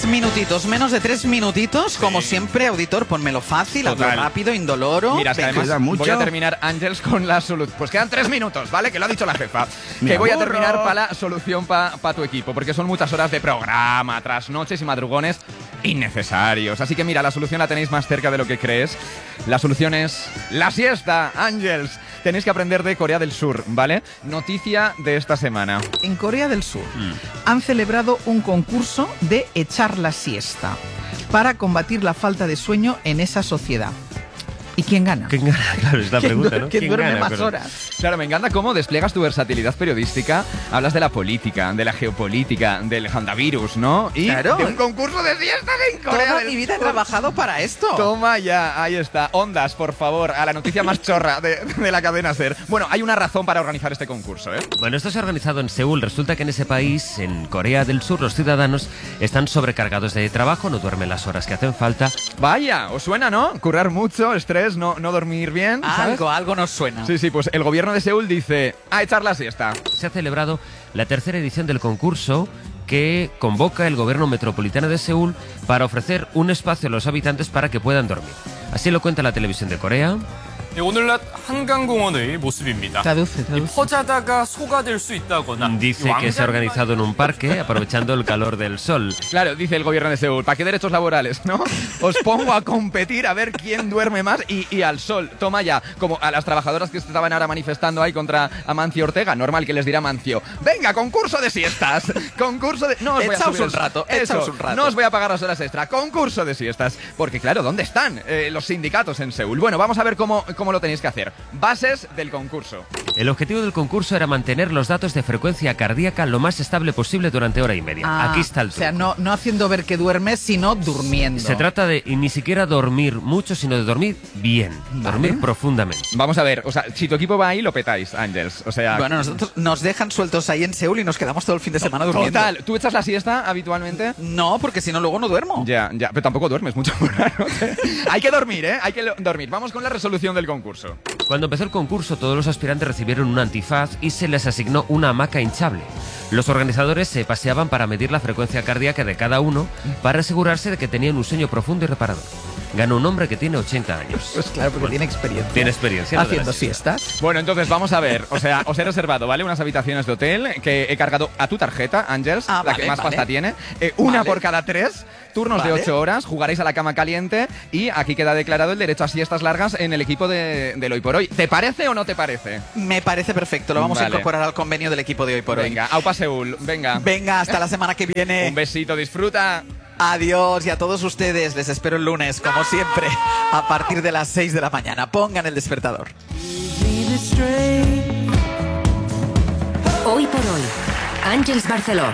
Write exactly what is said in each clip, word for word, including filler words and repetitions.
minutitos, menos de tres minutitos, sí. Como siempre, auditor, ponmelo fácil, hazlo rápido, indoloro. Mira, es que además mucho. Voy a terminar, Ángels, con la solución. Pues quedan tres minutos, ¿vale? Que lo ha dicho la jefa. Me que aburro. Voy a terminar para la solución para pa tu equipo, porque son muchas horas de programa, trasnoches y madrugones innecesarios. Así que mira, la solución la tenéis más cerca de lo que crees. La solución es la siesta, Ángels. Tenéis que aprender de Corea del Sur, ¿vale? Noticia de esta semana. En Corea del Sur mm. han celebrado un concurso de echar la siesta para combatir la falta de sueño en esa sociedad. ¿Y quién gana? ¿Quién gana? Claro, es la pregunta, ¿no? ¿Quién, ¿Quién duerme gana, más pero... horas? Claro, me encanta cómo despliegas tu versatilidad periodística. Hablas de la política, de la geopolítica, del handavirus, ¿no? Y claro. de un concurso de siesta en Corea Toda del mi vida Sur. he trabajado para esto. Toma ya, ahí está. Ondas, por favor, a la noticia más chorra de, de la cadena SER. Bueno, hay una razón para organizar este concurso, ¿eh? Bueno, esto se ha organizado en Seúl. Resulta que en ese país, en Corea del Sur, los ciudadanos están sobrecargados de trabajo, no duermen las horas que hacen falta. Vaya, ¿os suena, no? Currar mucho, estrés, no, no dormir bien, ¿sabes? Algo, algo nos suena. Sí, sí, pues el gobierno de Seúl dice a echar la siesta. Se ha celebrado la tercera edición del concurso que convoca el gobierno metropolitano de Seúl para ofrecer un espacio a los habitantes para que puedan dormir. Así lo cuenta la televisión de Corea. 오늘날 한강공원의 모습입니다. Traduce, traduce. 퍼자다가 소가 될 수 있다거나. Dice que se ha organizado en un parque aprovechando el calor del sol. Claro, dice el gobierno de Seúl, ¿para qué derechos laborales, no? Os pongo a competir a ver quién duerme más y, y al sol. Toma ya, como a las trabajadoras que estaban ahora manifestando ahí contra Amancio Ortega, normal que les dirá Amancio, venga, concurso de siestas, concurso de... No os voy a subir un rato, eso, un rato. No os voy a pagar las horas extra, concurso de siestas. Porque claro, ¿dónde están eh, los sindicatos en Seúl? Bueno, vamos a ver cómo, cómo lo tenéis que hacer. Bases del concurso. El objetivo del concurso era mantener los datos de frecuencia cardíaca lo más estable posible durante hora y media. Ah, Aquí está el truco. O sea, no, no haciendo ver que duermes, sino durmiendo. Se trata de ni siquiera dormir mucho, sino de dormir bien, vale. dormir profundamente. Vamos a ver, o sea, si tu equipo va ahí, lo petáis, Ángels. O sea... Bueno, nosotros nos dejan sueltos ahí en Seúl y nos quedamos todo el fin de semana durmiendo. Total, ¿tú echas la siesta habitualmente? No, porque si no luego no duermo. Ya, ya, pero tampoco duermes mucho por la noche. Hay que dormir, ¿eh? Hay que dormir. Vamos con la resolución del concurso. Cuando empezó el concurso, todos los aspirantes recibieron un antifaz y se les asignó una hamaca hinchable. Los organizadores se paseaban para medir la frecuencia cardíaca de cada uno para asegurarse de que tenían un sueño profundo y reparador. Ganó un hombre que tiene ochenta años. Pues claro, porque bueno, tiene experiencia. Tiene experiencia. Haciendo siestas. Bueno, entonces vamos a ver. O sea, os he reservado, ¿vale? Unas habitaciones de hotel que he cargado a tu tarjeta, Ángels, ah, la vale, que más vale. pasta tiene. Eh, una vale. por cada tres. Turnos vale. de ocho horas, jugaréis a la cama caliente y aquí queda declarado el derecho a siestas largas en el equipo de, del Hoy por Hoy. ¿Te parece o no te parece? Me parece perfecto, lo vamos vale. a incorporar al convenio del equipo de Hoy por Hoy. Venga, Aupa Seúl, venga. Venga, hasta la semana que viene. Un besito, disfruta. Adiós, y a todos ustedes les espero el lunes, como siempre, a partir de las seis de la mañana. Pongan el despertador. Hoy por Hoy, Ángels Barceló.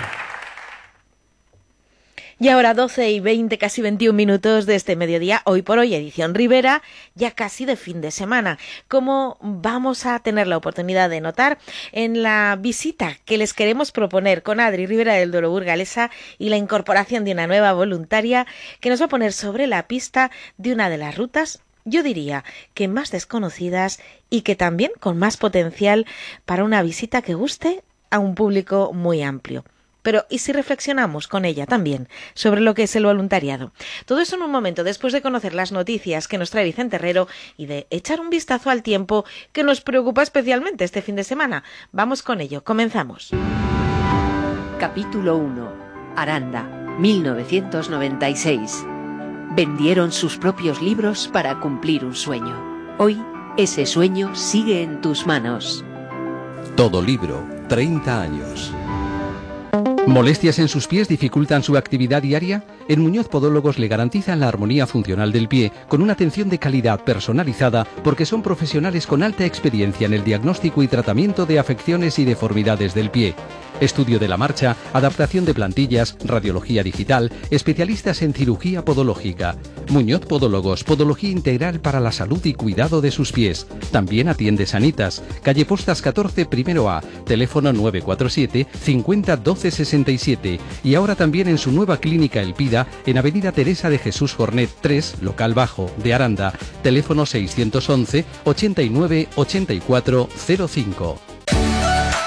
Y ahora doce y veinte, casi veintiún minutos de este mediodía, Hoy por Hoy, edición Rivera, ya casi de fin de semana. Como vamos a tener la oportunidad de notar en la visita que les queremos proponer con Adri Ribera del Duero Burgalesa y la incorporación de una nueva voluntaria que nos va a poner sobre la pista de una de las rutas, yo diría que más desconocidas y que también con más potencial para una visita que guste a un público muy amplio. Pero, ¿y si reflexionamos con ella también sobre lo que es el voluntariado? Todo eso en un momento, después de conocer las noticias que nos trae Vicente Herrero y de echar un vistazo al tiempo que nos preocupa especialmente este fin de semana. Vamos con ello, comenzamos. Capítulo uno. Aranda, mil novecientos noventa y seis. Vendieron sus propios libros para cumplir un sueño. Hoy, ese sueño sigue en tus manos. Todo libro, treinta años. ¿Molestias en sus pies dificultan su actividad diaria? En Muñoz Podólogos le garantizan la armonía funcional del pie con una atención de calidad personalizada porque son profesionales con alta experiencia en el diagnóstico y tratamiento de afecciones y deformidades del pie. Estudio de la marcha, adaptación de plantillas, radiología digital, especialistas en cirugía podológica. Muñoz Podólogos, podología integral para la salud y cuidado de sus pies. También atiende Sanitas, calle Postas catorce, primero A, teléfono nueve cuatro siete, cincuenta, doce sesenta y siete. Y ahora también en su nueva clínica El Pida, en avenida Teresa de Jesús Jornet tres, local bajo, de Aranda, teléfono seiscientos once, ochenta y nueve, ochenta y cuatro, cero cinco.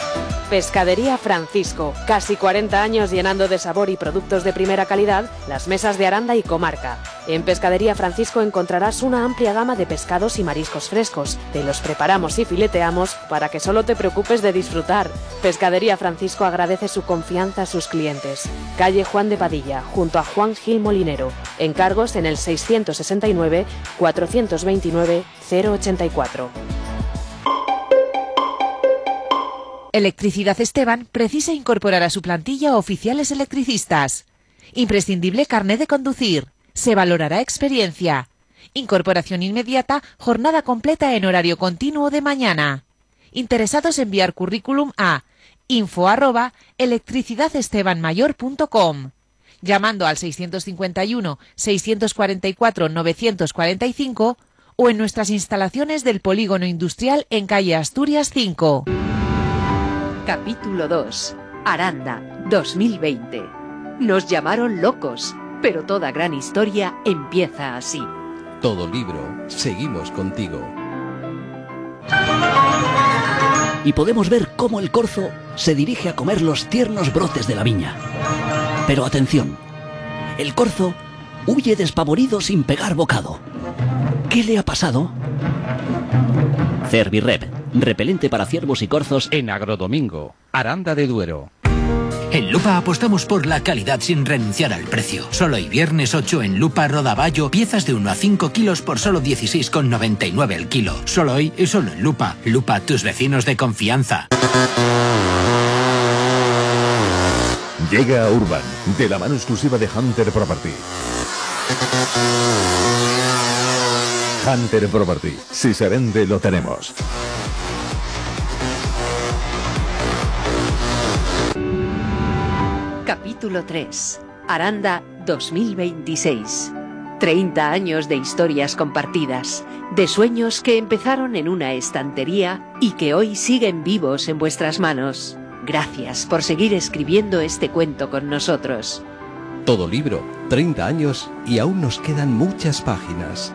Pescadería Francisco, casi cuarenta años llenando de sabor y productos de primera calidad las mesas de Aranda y comarca. En Pescadería Francisco encontrarás una amplia gama de pescados y mariscos frescos. Te los preparamos y fileteamos para que solo te preocupes de disfrutar. Pescadería Francisco agradece su confianza a sus clientes. Calle Juan de Padilla, junto a Juan Gil Molinero. Encargos en el seiscientos sesenta y nueve, cuatrocientos veintinueve, cero ochenta y cuatro. Electricidad Esteban precisa incorporar a su plantilla oficiales electricistas. Imprescindible carné de conducir. Se valorará experiencia. Incorporación inmediata, jornada completa en horario continuo de mañana. Interesados enviar currículum a info arroba electricidadestebanmayor punto com, llamando al seiscientos cincuenta y uno, seiscientos cuarenta y cuatro, novecientos cuarenta y cinco o en nuestras instalaciones del Polígono Industrial en calle Asturias cinco. Capítulo dos. Aranda, dos mil veinte. Nos llamaron locos, pero toda gran historia empieza así. Todo libro, seguimos contigo. Y podemos ver cómo el corzo se dirige a comer los tiernos brotes de la viña. Pero atención, el corzo huye despavorido sin pegar bocado. ¿Qué le ha pasado? Cervirep, repelente para ciervos y corzos en Agrodomingo, Aranda de Duero. En Lupa apostamos por la calidad sin renunciar al precio. Solo hoy viernes ocho en Lupa Rodaballo, piezas de uno a cinco kilos por solo dieciséis con noventa y nueve el kilo. Solo hoy y solo en Lupa. Lupa, tus vecinos de confianza. Llega a Urban, de la mano exclusiva de Hunter Property. Hunter Property. Si se vende, lo tenemos. Capítulo tres. Aranda dos mil veintiséis. treinta años de historias compartidas, de sueños que empezaron en una estantería y que hoy siguen vivos en vuestras manos. Gracias por seguir escribiendo este cuento con nosotros. Todo libro, treinta años y aún nos quedan muchas páginas.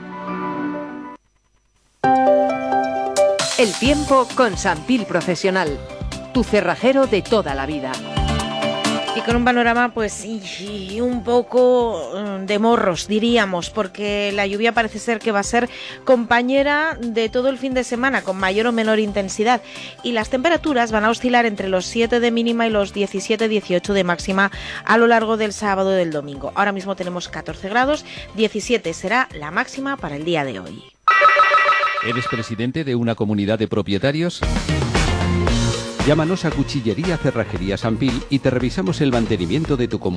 El tiempo con Sampil Profesional, tu cerrajero de toda la vida. Y con un panorama pues y un poco de morros, diríamos, porque la lluvia parece ser que va a ser compañera de todo el fin de semana, con mayor o menor intensidad. Y las temperaturas van a oscilar entre los siete de mínima y los diecisiete dieciocho de máxima a lo largo del sábado y del domingo. Ahora mismo tenemos catorce grados, diecisiete será la máxima para el día de hoy. ¿Eres presidente de una comunidad de propietarios? Llámanos a Cuchillería Cerrajería Sampil y te revisamos el mantenimiento de tu comunidad.